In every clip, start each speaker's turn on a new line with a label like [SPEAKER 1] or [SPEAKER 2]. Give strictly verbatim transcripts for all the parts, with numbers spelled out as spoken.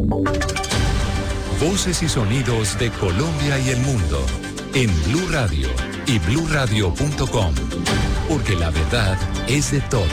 [SPEAKER 1] Voces y sonidos de Colombia y el mundo en Blue Radio y blue radio punto com, porque la verdad es de todos.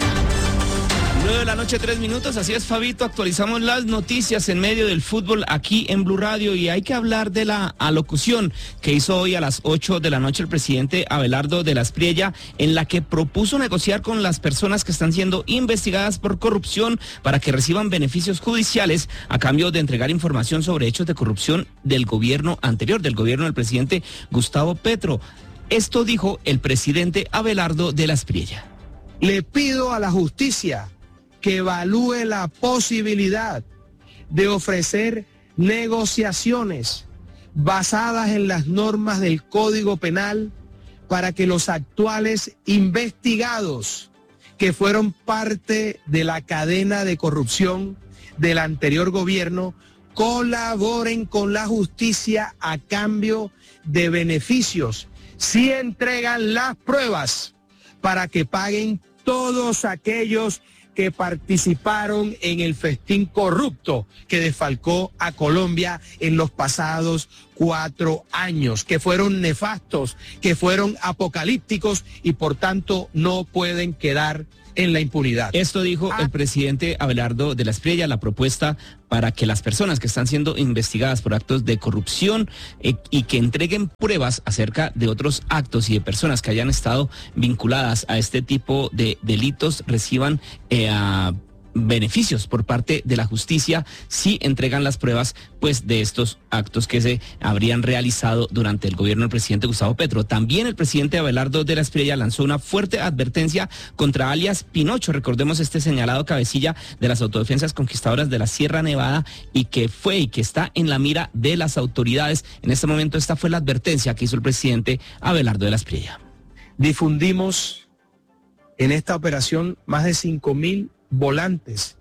[SPEAKER 2] nueve de la noche, tres minutos, así es, Fabito, actualizamos las noticias en medio del fútbol aquí en Blue Radio y hay que hablar de la alocución que hizo hoy a las ocho de la noche el presidente Abelardo de la Espriella, en la que propuso negociar con las personas que están siendo investigadas por corrupción para que reciban beneficios judiciales a cambio de entregar información sobre hechos de corrupción del gobierno anterior, del gobierno del presidente Gustavo Petro. Esto dijo el presidente Abelardo de la Espriella.
[SPEAKER 3] Le pido a la justicia que evalúe la posibilidad de ofrecer negociaciones basadas en las normas del Código Penal para que los actuales investigados que fueron parte de la cadena de corrupción del anterior gobierno colaboren con la justicia a cambio de beneficios, si entregan las pruebas para que paguen todos aquellos que participaron en el festín corrupto que desfalcó a Colombia en los pasados cuatro años, que fueron nefastos, que fueron apocalípticos y por tanto no pueden quedar en la impunidad.
[SPEAKER 2] Esto dijo el presidente Abelardo de la Espriella, la propuesta para que las personas que están siendo investigadas por actos de corrupción eh, y que entreguen pruebas acerca de otros actos y de personas que hayan estado vinculadas a este tipo de delitos reciban eh, a beneficios por parte de la justicia si entregan las pruebas pues de estos actos que se habrían realizado durante el gobierno del presidente Gustavo Petro. También el presidente Abelardo de la Espriella lanzó una fuerte advertencia contra alias Pinocho, recordemos este señalado cabecilla de las autodefensas conquistadoras de la Sierra Nevada y que fue y que está en la mira de las autoridades. En este momento esta fue la advertencia que hizo el presidente Abelardo de la Espriella.
[SPEAKER 3] Difundimos en esta operación más de cinco mil volantes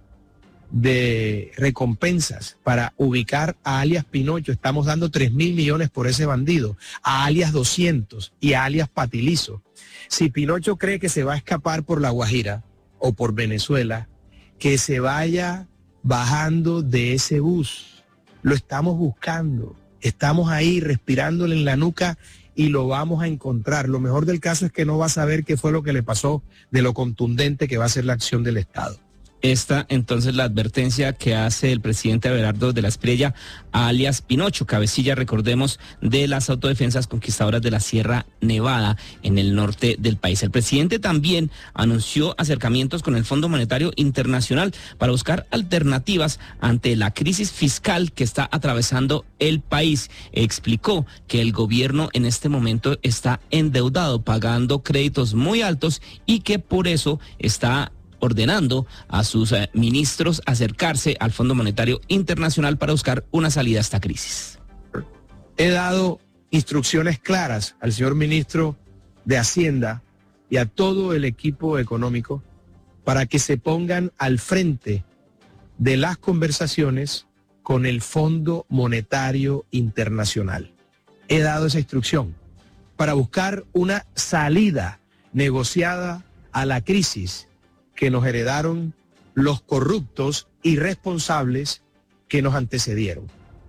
[SPEAKER 3] de recompensas para ubicar a alias Pinocho. Estamos dando tres mil millones por ese bandido, a alias doscientos y a alias Patilizo. Si Pinocho cree que se va a escapar por La Guajira o por Venezuela, que se vaya bajando de ese bus. Lo estamos buscando, estamos ahí respirándole en la nuca y lo vamos a encontrar. Lo mejor del caso es que no va a saber qué fue lo que le pasó, de lo contundente que va a ser la acción del Estado.
[SPEAKER 2] Esta entonces la advertencia que hace el presidente Abelardo de la Espriella, alias Pinocho, cabecilla, recordemos, de las autodefensas conquistadoras de la Sierra Nevada en el norte del país. El presidente también anunció acercamientos con el Fondo Monetario Internacional para buscar alternativas ante la crisis fiscal que está atravesando el país. Explicó que el gobierno en este momento está endeudado, pagando créditos muy altos y que por eso está ordenando a sus eh, ministros acercarse al Fondo Monetario Internacional para buscar una salida a esta crisis.
[SPEAKER 3] He dado instrucciones claras al señor ministro de Hacienda y a todo el equipo económico para que se pongan al frente de las conversaciones con el Fondo Monetario Internacional. He dado esa instrucción para buscar una salida negociada a la crisis que nos heredaron los corruptos irresponsables que nos antecedieron.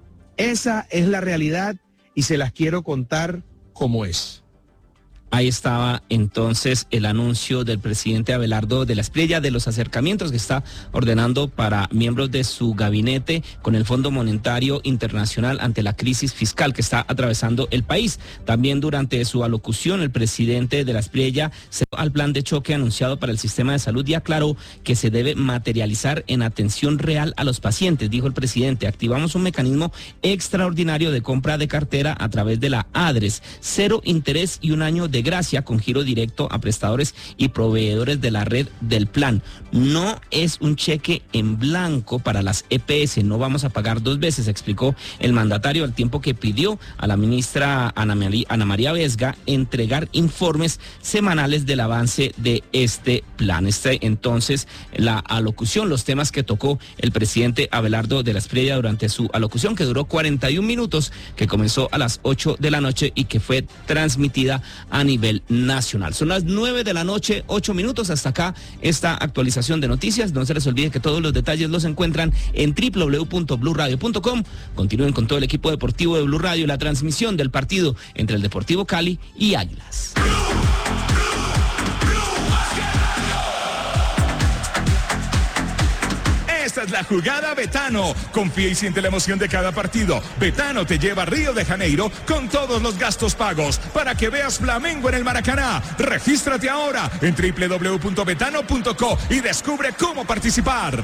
[SPEAKER 3] Esa es la realidad y se las quiero contar como es.
[SPEAKER 2] Ahí estaba entonces el anuncio del presidente Abelardo de la Espriella de los acercamientos que está ordenando para miembros de su gabinete con el Fondo Monetario Internacional ante la crisis fiscal que está atravesando el país. También durante su alocución el presidente de la Espriella se dio al plan de choque anunciado para el sistema de salud y aclaró que se debe materializar en atención real a los pacientes. Dijo el presidente: activamos un mecanismo extraordinario de compra de cartera a través de la ADRES, cero interés y un año de gracia con giro directo a prestadores y proveedores de la red del plan. No es un cheque en blanco para las E P S, no vamos a pagar dos veces, explicó el mandatario, al tiempo que pidió a la ministra Ana María, Ana María Vesga entregar informes semanales del avance de este plan. Este entonces la alocución, los temas que tocó el presidente Abelardo de la Espriella durante su alocución, que duró cuarenta y un minutos, que comenzó a las ocho de la noche y que fue transmitida a nivel nacional. Son las nueve de la noche, ocho minutos. Hasta acá esta actualización de noticias. No se les olvide que todos los detalles los encuentran en doble u doble u doble u punto blue radio punto com. Continúen con todo el equipo deportivo de Blue Radio, la transmisión del partido entre el Deportivo Cali y Águilas.
[SPEAKER 4] Esta es la jugada Betano. Confía y siente la emoción de cada partido. Betano te lleva a Río de Janeiro con todos los gastos pagos para que veas Flamengo en el Maracaná. Regístrate ahora en doble u doble u doble u punto betano punto co y descubre cómo participar.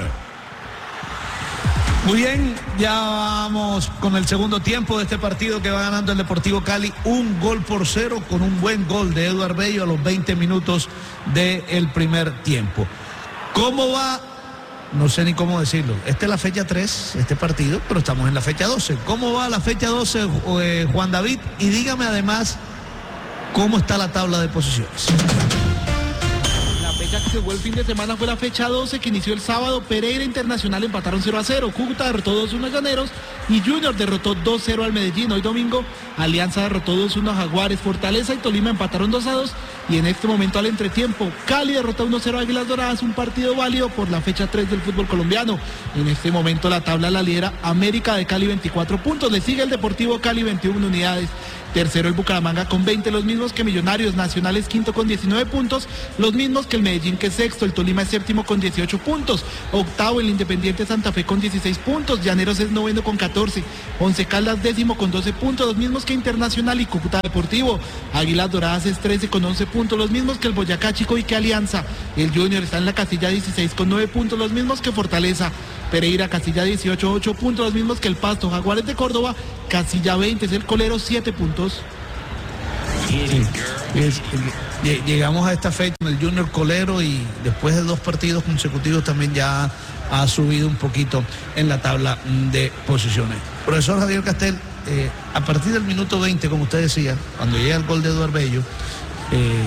[SPEAKER 5] Muy bien, ya vamos con el segundo tiempo de este partido que va ganando el Deportivo Cali un gol por cero con un buen gol de Eduard Bello a los veinte minutos del primer tiempo. ¿Cómo va? No sé ni cómo decirlo. Esta es la fecha tres, este partido, pero estamos en la fecha doce. ¿Cómo va la fecha doce, eh, Juan David? Y dígame además cómo está la tabla de posiciones.
[SPEAKER 6] La fecha que se jugó el fin de semana fue la fecha doce, que inició el sábado. Pereira Internacional empataron cero a cero. Cúcuta derrotó dos a uno a Llaneros y Junior derrotó dos a cero al Medellín. Hoy domingo, Alianza derrotó dos a uno a Jaguares. Fortaleza y Tolima empataron dos a dos. Y en este momento al entretiempo, Cali derrotó uno a cero a Águilas Doradas, un partido válido por la fecha tres del fútbol colombiano. En este momento la tabla la lidera América de Cali, veinticuatro puntos. Le sigue el Deportivo Cali, veintiuna unidades. Tercero el Bucaramanga con veinte, los mismos que Millonarios. Nacional es quinto con diecinueve puntos, los mismos que el Medellín, que es sexto. El Tolima es séptimo con dieciocho puntos. Octavo el Independiente Santa Fe con dieciséis puntos. Llaneros es noveno con catorce. Once Caldas décimo con doce puntos, los mismos que Internacional y Cúcuta Deportivo. Águilas Doradas es trece con once puntos, los mismos que el Boyacá Chico y que Alianza. El Junior está en la casilla dieciséis con nueve puntos, los mismos que Fortaleza. Pereira, casilla dieciocho, ocho puntos, los mismos que el Pasto. Jaguares de Córdoba, casilla veinte, es el Colero, siete puntos.
[SPEAKER 5] Sí, es, eh, llegamos a esta fecha con el Junior Colero y después de dos partidos consecutivos también ya ha subido un poquito en la tabla de posiciones. Profesor Javier Castel, eh, a partir del minuto veinte, como usted decía, cuando llega el gol de Eduard Bello, eh,